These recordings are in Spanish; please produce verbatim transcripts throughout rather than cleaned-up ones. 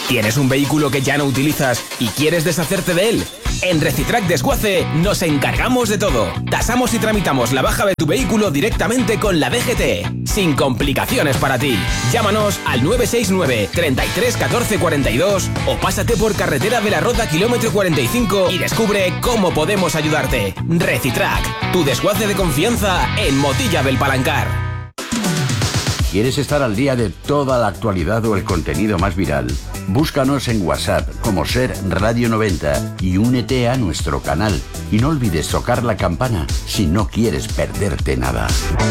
¿Tienes un vehículo que ya no utilizas y quieres deshacerte de él? En Recitrac Desguace nos encargamos de todo. Tasamos y tramitamos la baja de tu vehículo directamente con la D G T, sin complicaciones para ti. Llámanos al nueve seis nueve, treinta y tres, catorce, cuarenta y dos o pásate por Carretera de la Rota kilómetro cuarenta y cinco y descubre cómo podemos ayudarte. Recitrac, tu desguace de confianza en Motilla del Palancar. ¿Quieres estar al día de toda la actualidad o el contenido más viral? Búscanos en WhatsApp como Ser Radio noventa y únete a nuestro canal. Y no olvides tocar la campana si no quieres perderte nada.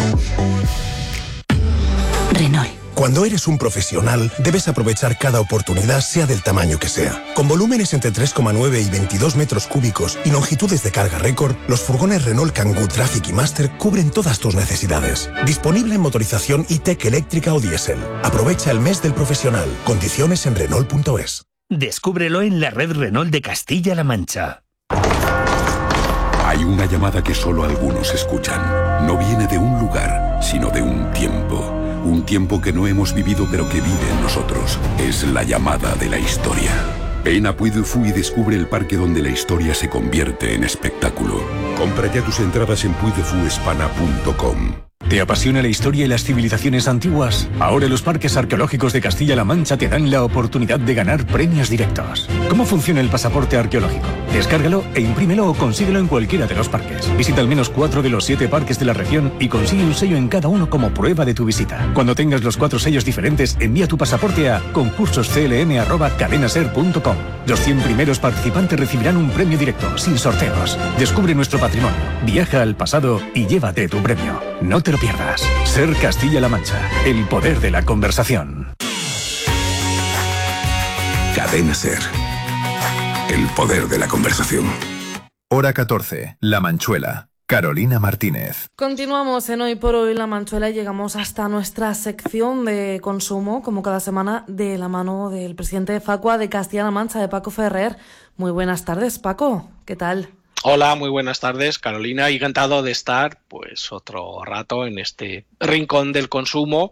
Renault. Cuando eres un profesional, debes aprovechar cada oportunidad, sea del tamaño que sea. Con volúmenes entre tres coma nueve y veintidós metros cúbicos y longitudes de carga récord, los furgones Renault Kangoo Traffic y Master cubren todas tus necesidades. Disponible en motorización E-Tech eléctrica o diésel. Aprovecha el mes del profesional. Condiciones en Renault punto es. Descúbrelo en la red Renault de Castilla-La Mancha. Hay una llamada que solo algunos escuchan. No viene de un lugar, sino de un tiempo. Un tiempo que no hemos vivido pero que vive en nosotros. Es la llamada de la historia. Ven a Puy du Fou y descubre el parque donde la historia se convierte en espectáculo. Compra ya tus entradas en puy du fou hispana punto com. ¿Te apasiona la historia y las civilizaciones antiguas? Ahora los parques arqueológicos de Castilla-La Mancha te dan la oportunidad de ganar premios directos. ¿Cómo funciona el pasaporte arqueológico? Descárgalo e imprímelo o consíguelo en cualquiera de los parques. Visita al menos cuatro de los siete parques de la región y consigue un sello en cada uno como prueba de tu visita. Cuando tengas los cuatro sellos diferentes, envía tu pasaporte a concursos c l m arroba cadenaser punto com. Los cien primeros participantes recibirán un premio directo, sin sorteos. Descubre nuestro patrimonio, viaja al pasado y llévate tu premio. No te lo pierdas. Ser Castilla-La Mancha, el poder de la conversación. Cadena Ser, el poder de la conversación. Hora catorce, La Manchuela. Carolina Martínez. Continuamos en Hoy por Hoy La Manchuela y llegamos hasta nuestra sección de consumo, como cada semana, de la mano del presidente de Facua de Castilla-La Mancha, de Paco Ferrer. Muy buenas tardes, Paco. ¿Qué tal? Hola, muy buenas tardes, Carolina. Encantado de estar pues otro rato en este rincón del consumo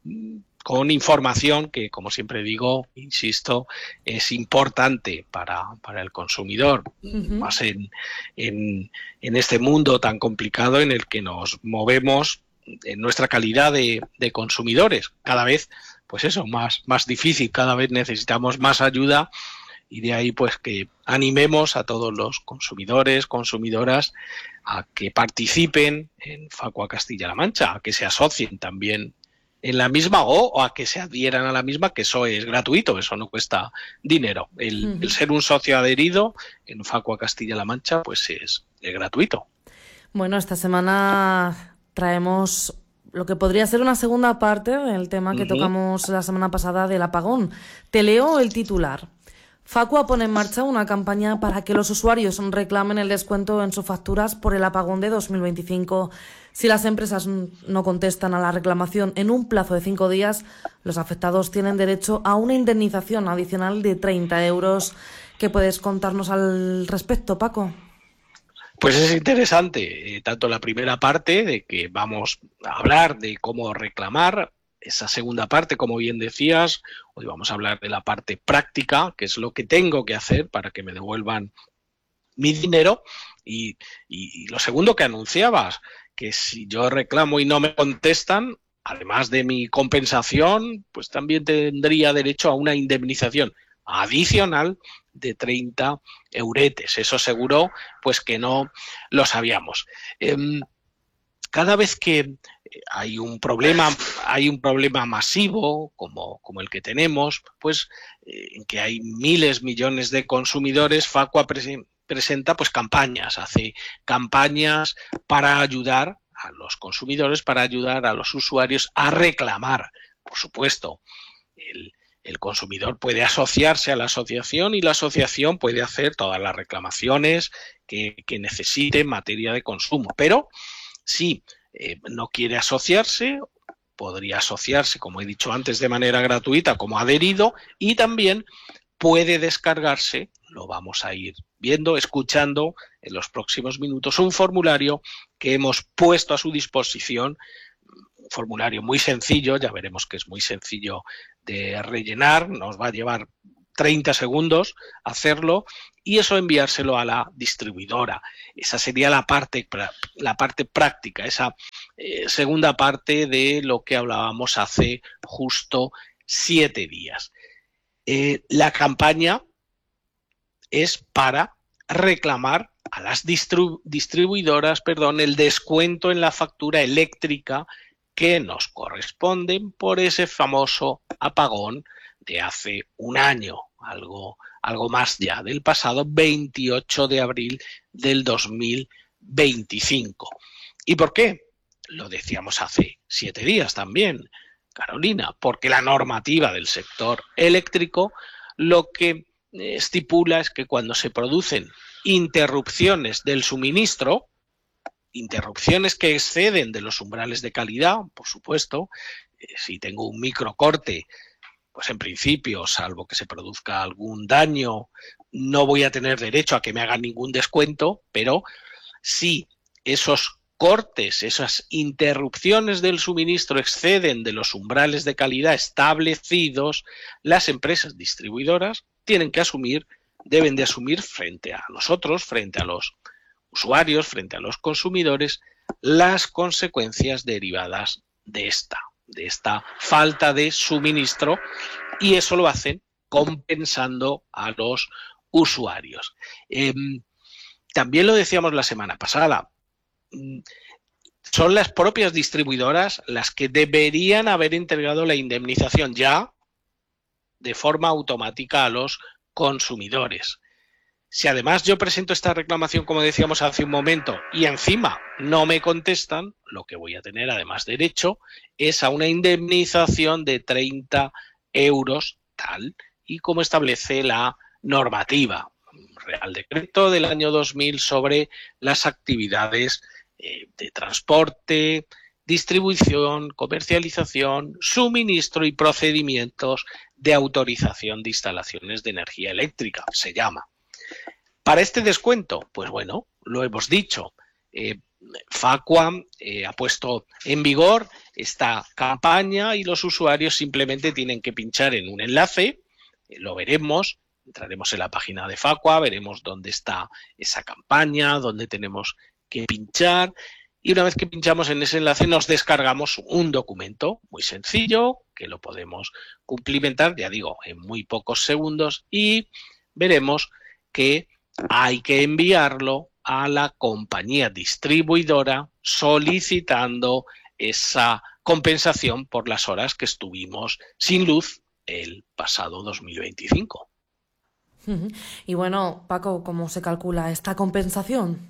con información que, como siempre digo, insisto, es importante para, para el consumidor, uh-huh. más en, en, en este mundo tan complicado en el que nos movemos en nuestra calidad de, de consumidores. Cada vez, pues eso, más, más difícil, cada vez necesitamos más ayuda. Y de ahí pues que animemos a todos los consumidores, consumidoras a que participen en Facua Castilla-La Mancha, a que se asocien también en la misma o, o a que se adhieran a la misma, que eso es gratuito, eso no cuesta dinero. El, uh-huh. el ser un socio adherido en Facua Castilla-La Mancha pues es, es gratuito. Bueno, esta semana traemos lo que podría ser una segunda parte del tema que uh-huh. tocamos la semana pasada del apagón. Te leo el titular. Facua pone en marcha una campaña para que los usuarios reclamen el descuento en sus facturas por el apagón de dos mil veinticinco. Si las empresas no contestan a la reclamación en un plazo de cinco días, los afectados tienen derecho a una indemnización adicional de treinta euros. ¿Qué puedes contarnos al respecto, Paco? Pues es interesante, eh, tanto la primera parte de que vamos a hablar de cómo reclamar, esa segunda parte, como bien decías, hoy vamos a hablar de la parte práctica, que es lo que tengo que hacer para que me devuelvan mi dinero. Y, y, y lo segundo que anunciabas, que si yo reclamo y no me contestan, además de mi compensación, pues también tendría derecho a una indemnización adicional de treinta euretes. Eso seguro, pues que no lo sabíamos. Eh, cada vez que hay un problema, hay un problema masivo como, como el que tenemos, pues eh, en que hay miles, millones de consumidores, Facua pre- presenta pues campañas, hace campañas para ayudar a los consumidores, para ayudar a los usuarios a reclamar. Por supuesto, el, el consumidor puede asociarse a la asociación y la asociación puede hacer todas las reclamaciones que, que necesite en materia de consumo, pero sí. Eh, no quiere asociarse, podría asociarse, como he dicho antes, de manera gratuita como adherido y también puede descargarse, lo vamos a ir viendo, escuchando en los próximos minutos, un formulario que hemos puesto a su disposición, un formulario muy sencillo, ya veremos que es muy sencillo de rellenar, nos va a llevar treinta segundos hacerlo y eso enviárselo a la distribuidora. Esa sería la parte, la parte práctica, esa eh, segunda parte de lo que hablábamos hace justo siete días. Eh, la campaña es para reclamar a las distribu distribuidoras perdón, el descuento en la factura eléctrica que nos corresponden por ese famoso apagón de hace un año, algo, algo más ya, del pasado veintiocho de abril del dos mil veinticinco. ¿Y por qué? Lo decíamos hace siete días también, Carolina, porque la normativa del sector eléctrico lo que estipula es que cuando se producen interrupciones del suministro, interrupciones que exceden de los umbrales de calidad, por supuesto, eh, si tengo un microcorte, pues en principio, salvo que se produzca algún daño, no voy a tener derecho a que me hagan ningún descuento, pero si esos cortes, esas interrupciones del suministro exceden de los umbrales de calidad establecidos, las empresas distribuidoras tienen que asumir, deben de asumir frente a nosotros, frente a los usuarios, frente a los consumidores, las consecuencias derivadas de esta, de esta falta de suministro, y eso lo hacen compensando a los usuarios. Eh, también lo decíamos la semana pasada, son las propias distribuidoras las que deberían haber entregado la indemnización ya de forma automática a los consumidores. Si además yo presento esta reclamación, como decíamos hace un momento, y encima no me contestan, lo que voy a tener además derecho es a una indemnización de treinta euros, tal y como establece la normativa, Real Decreto del año dos mil sobre las actividades eh, de transporte, distribución, comercialización, suministro y procedimientos de autorización de instalaciones de energía eléctrica, se llama. Para este descuento, pues bueno, lo hemos dicho, eh, Facua eh, ha puesto en vigor esta campaña y los usuarios simplemente tienen que pinchar en un enlace, eh, lo veremos, entraremos en la página de Facua, veremos dónde está esa campaña, dónde tenemos que pinchar, y una vez que pinchamos en ese enlace nos descargamos un documento muy sencillo que lo podemos cumplimentar, ya digo, en muy pocos segundos, y veremos que hay que enviarlo a la compañía distribuidora solicitando esa compensación por las horas que estuvimos sin luz el pasado dos mil veinticinco. Y bueno, Paco, ¿cómo se calcula esta compensación?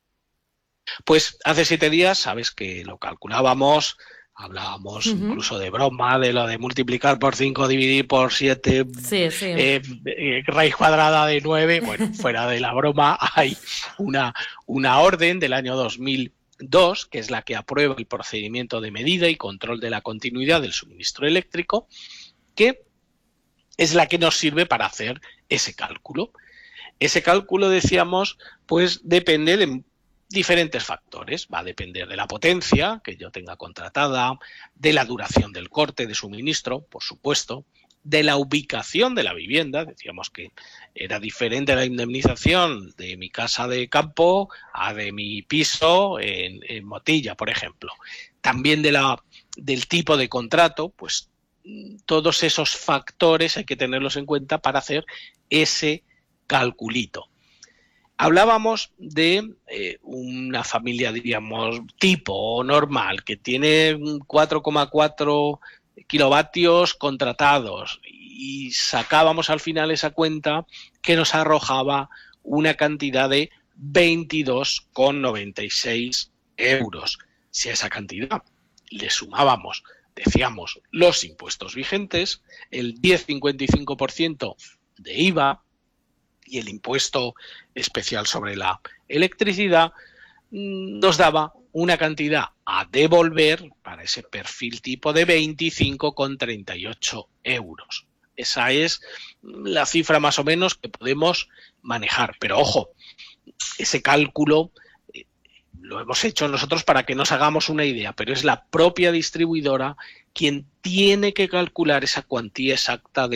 Pues hace siete días, sabes que lo calculábamos, hablábamos uh-huh. incluso de broma, de lo de multiplicar por cinco, dividir por siete, sí, sí. Eh, eh, raíz cuadrada de nueve. Bueno, fuera de la broma hay una, una orden del año dos mil dos, que es la que aprueba el procedimiento de medida y control de la continuidad del suministro eléctrico, que es la que nos sirve para hacer ese cálculo. Ese cálculo, decíamos, pues depende de diferentes factores. Va a depender de la potencia que yo tenga contratada, de la duración del corte de suministro, por supuesto, de la ubicación de la vivienda. Decíamos que era diferente la indemnización de mi casa de campo a de mi piso en, en Motilla, por ejemplo. También de la, del tipo de contrato, pues todos esos factores hay que tenerlos en cuenta para hacer ese calculito. Hablábamos de eh, una familia, diríamos, tipo normal, que tiene cuatro coma cuatro kilovatios contratados y sacábamos al final esa cuenta que nos arrojaba una cantidad de veintidós coma noventa y seis euros. Si a esa cantidad le sumábamos, decíamos, los impuestos vigentes, el diez coma cincuenta y cinco por ciento de I V A, y el impuesto especial sobre la electricidad, nos daba una cantidad a devolver para ese perfil tipo de veinticinco coma treinta y ocho euros. Esa es la cifra más o menos que podemos manejar. Pero ojo, ese cálculo eh, lo hemos hecho nosotros para que nos hagamos una idea, pero es la propia distribuidora quien tiene que calcular esa cuantía exacta de la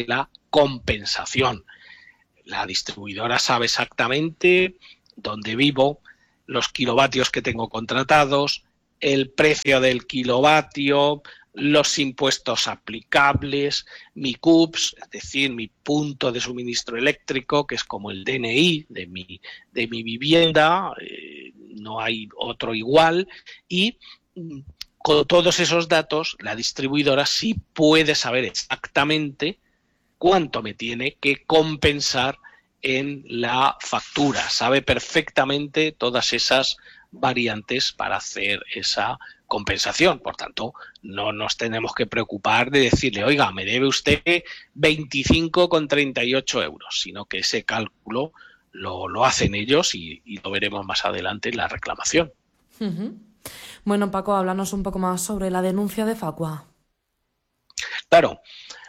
compensación. La distribuidora sabe exactamente dónde vivo, los kilovatios que tengo contratados, el precio del kilovatio, los impuestos aplicables, mi C U P S, es decir, mi punto de suministro eléctrico, que es como el D N I de mi, de mi vivienda, eh, no hay otro igual, y con todos esos datos la distribuidora sí puede saber exactamente cuánto me tiene que compensar en la factura, sabe perfectamente todas esas variantes para hacer esa compensación. Por tanto, no nos tenemos que preocupar de decirle, oiga, me debe usted veinticinco con treinta y ocho euros, sino que ese cálculo lo, lo hacen ellos y, y lo veremos más adelante en la reclamación. Uh-huh. Bueno, Paco, háblanos un poco más sobre la denuncia de Facua. Claro,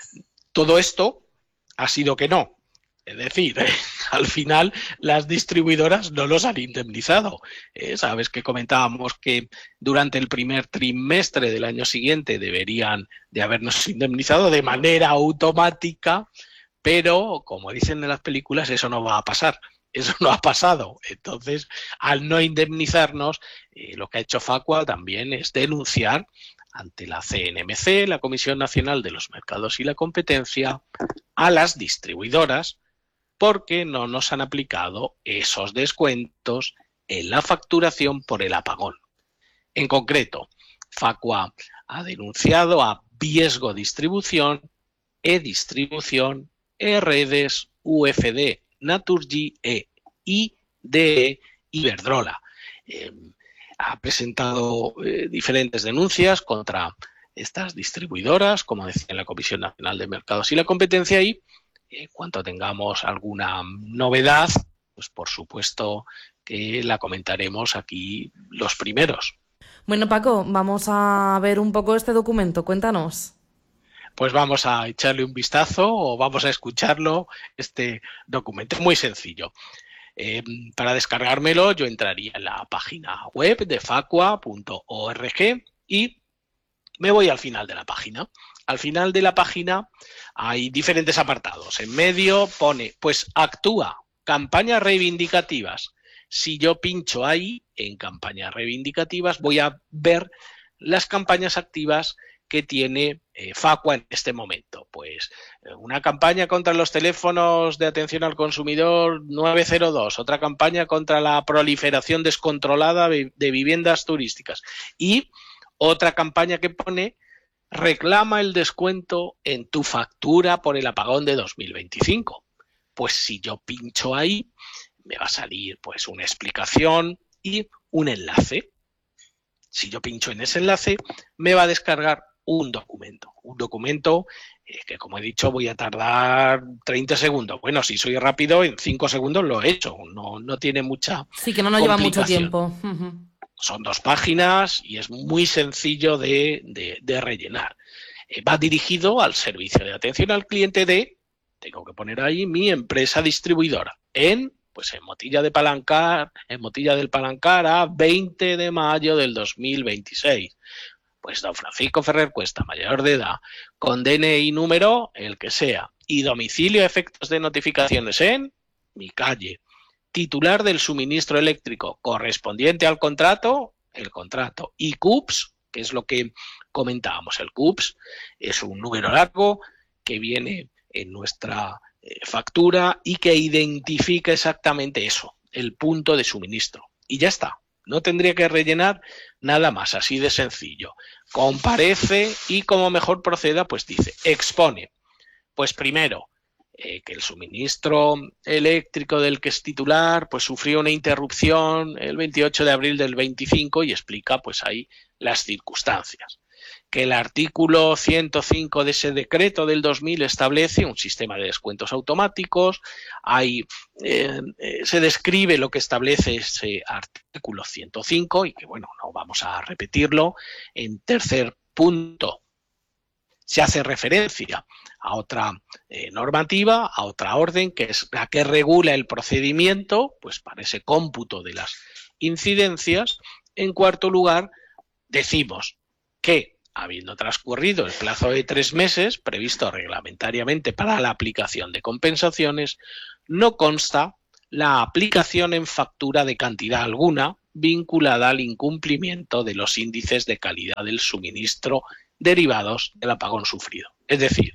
todo esto ha sido que no. Es decir, eh, al final las distribuidoras no los han indemnizado. Eh, Sabes que comentábamos que durante el primer trimestre del año siguiente deberían de habernos indemnizado de manera automática, pero como dicen en las películas, eso no va a pasar. Eso no ha pasado. Entonces, al no indemnizarnos, eh, lo que ha hecho Facua también es denunciar ante la C N M C, la Comisión Nacional de los Mercados y la Competencia, a las distribuidoras, porque no nos han aplicado esos descuentos en la facturación por el apagón. En concreto, Facua ha denunciado a Viesgo Distribución, E-Distribución, E-Redes, U F D, Naturgy, E, I, D E, Iberdrola. Eh, ha presentado eh, diferentes denuncias contra estas distribuidoras, como decía la Comisión Nacional de Mercados y la Competencia, y en cuanto tengamos alguna novedad, pues por supuesto que la comentaremos aquí los primeros. Bueno, Paco, vamos a ver un poco este documento, cuéntanos. Pues vamos a echarle un vistazo o vamos a escucharlo, este documento. Es muy sencillo. Eh, para descargármelo yo entraría en la página web de facua punto org y me voy al final de la página. Al final de la página hay diferentes apartados. En medio pone, pues actúa, campañas reivindicativas. Si yo pincho ahí, en campañas reivindicativas, voy a ver las campañas activas que tiene eh, Facua en este momento. Pues eh, una campaña contra los teléfonos de atención al consumidor nueve cero dos, otra campaña contra la proliferación descontrolada de, de viviendas turísticas y otra campaña que pone reclama el descuento en tu factura por el apagón de dos mil veinticinco. Pues si yo pincho ahí, me va a salir pues una explicación y un enlace. Si yo pincho en ese enlace, me va a descargar un documento. Un documento eh, que, como he dicho, voy a tardar treinta segundos. Bueno, si soy rápido, en cinco segundos lo he hecho. No, no tiene mucha Sí, que no nos lleva mucho tiempo. Uh-huh. Son dos páginas y es muy sencillo de, de, de rellenar. Eh, va dirigido al servicio de atención al cliente de, tengo que poner ahí, mi empresa distribuidora, en, pues en Motilla de Palancar, en Motilla del Palancar a veinte de mayo del dos mil veintiséis. Pues don Francisco Ferrer Cuesta, mayor de edad, con D N I número, el que sea, y domicilio a efectos de notificaciones en mi calle. Titular del suministro eléctrico correspondiente al contrato, el contrato, y C U P S, que es lo que comentábamos. El C U P S es un número largo que viene en nuestra eh, factura y que identifica exactamente eso, el punto de suministro. Y ya está, no tendría que rellenar nada más, así de sencillo. Comparece y como mejor proceda, pues dice, expone. Pues primero, Eh, que el suministro eléctrico del que es titular pues sufrió una interrupción el veintiocho de abril del veinticinco y explica pues ahí las circunstancias. Que el artículo ciento cinco de ese decreto del dos mil establece un sistema de descuentos automáticos. Ahí eh, eh, se describe lo que establece ese artículo ciento cinco y que bueno, no vamos a repetirlo. En tercer punto se hace referencia a otra eh, normativa, a otra orden, que es la que regula el procedimiento, pues para ese cómputo de las incidencias. En cuarto lugar, decimos que habiendo transcurrido el plazo de tres meses previsto reglamentariamente para la aplicación de compensaciones, no consta la aplicación en factura de cantidad alguna vinculada al incumplimiento de los índices de calidad del suministro derivados del apagón sufrido. Es decir,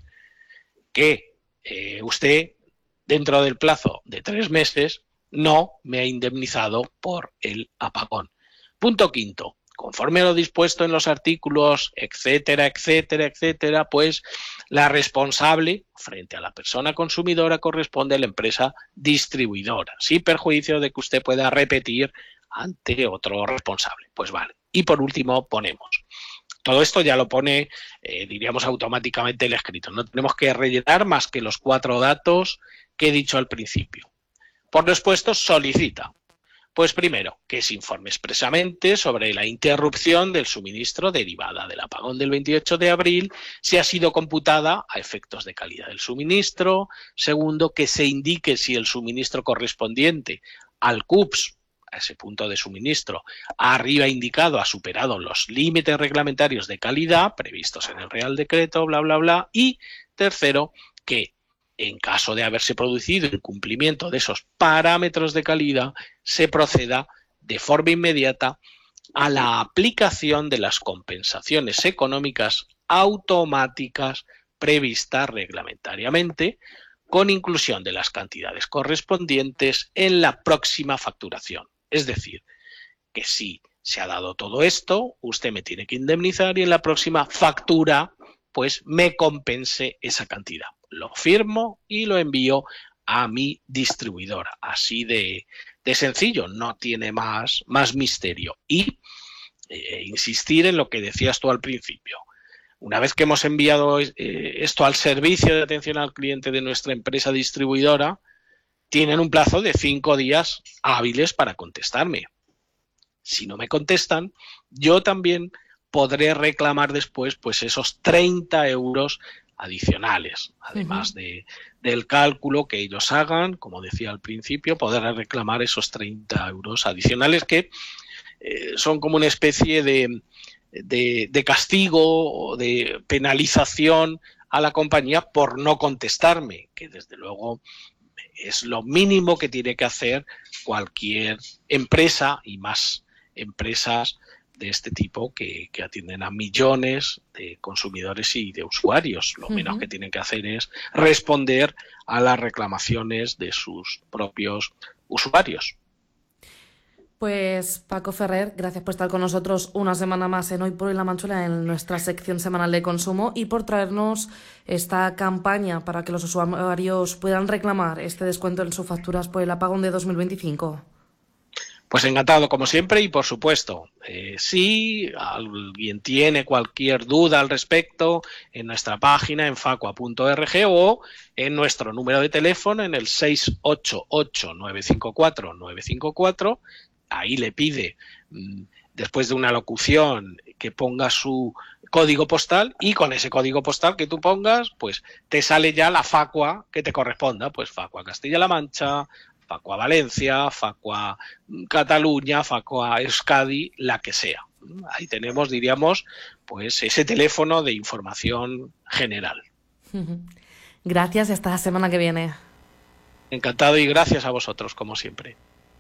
que eh, usted, dentro del plazo de tres meses, no me ha indemnizado por el apagón. Punto quinto. Conforme a lo dispuesto en los artículos, etcétera, etcétera, etcétera, pues la responsable frente a la persona consumidora corresponde a la empresa distribuidora, sin perjuicio de que usted pueda repetir ante otro responsable. Pues vale. Y por último ponemos. Todo esto ya lo pone, eh, diríamos, automáticamente el escrito. No tenemos que rellenar más que los cuatro datos que he dicho al principio. Por lo expuesto, solicita. Pues primero, que se informe expresamente sobre la interrupción del suministro derivada del apagón del veintiocho de abril, si ha sido computada a efectos de calidad del suministro. Segundo, que se indique si el suministro correspondiente al C U P S, a ese punto de suministro, arriba indicado ha superado los límites reglamentarios de calidad previstos en el Real Decreto, bla, bla, bla. Y tercero, que en caso de haberse producido incumplimiento de esos parámetros de calidad, se proceda de forma inmediata a la aplicación de las compensaciones económicas automáticas previstas reglamentariamente, con inclusión de las cantidades correspondientes en la próxima facturación. Es decir, que si se ha dado todo esto, usted me tiene que indemnizar y en la próxima factura pues me compense esa cantidad. Lo firmo y lo envío a mi distribuidora. Así de, de sencillo, no tiene más, más misterio. Y eh, insistir en lo que decías tú al principio. Una vez que hemos enviado eh, esto al servicio de atención al cliente de nuestra empresa distribuidora, tienen un plazo de cinco días hábiles para contestarme. Si no me contestan, yo también podré reclamar después pues esos treinta euros adicionales, además uh-huh. de, del cálculo que ellos hagan, como decía al principio, podrán reclamar esos treinta euros adicionales que eh, son como una especie de, de, de castigo o de penalización a la compañía por no contestarme, que desde luego es lo mínimo que tiene que hacer cualquier empresa y más empresas de este tipo que, que atienden a millones de consumidores y de usuarios. Lo uh-huh. menos que tienen que hacer es responder a las reclamaciones de sus propios usuarios. Pues Paco Ferrer, gracias por estar con nosotros una semana más en Hoy por Hoy La Manchuela, en nuestra sección semanal de consumo, y por traernos esta campaña para que los usuarios puedan reclamar este descuento en sus facturas por el apagón de dos mil veinticinco. Pues encantado, como siempre, y por supuesto, eh, si alguien tiene cualquier duda al respecto, en nuestra página en facua punto org o en nuestro número de teléfono en el seis ocho ocho, nueve cinco cuatro, nueve cinco cuatro, ahí le pide, después de una locución, que ponga su código postal, y con ese código postal que tú pongas, pues te sale ya la facua que te corresponda, pues Facua Castilla-La Mancha, Facua Valencia, Facua Cataluña, Facua Euskadi, la que sea. Ahí tenemos, diríamos, pues ese teléfono de información general. Gracias, hasta la semana que viene. Encantado y gracias a vosotros, como siempre.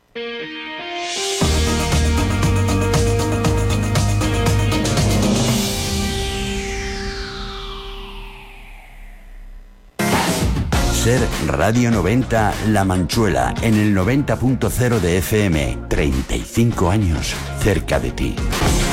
Ser Radio noventa La Manchuela en el noventa punto cero de F M. treinta y cinco años cerca de ti.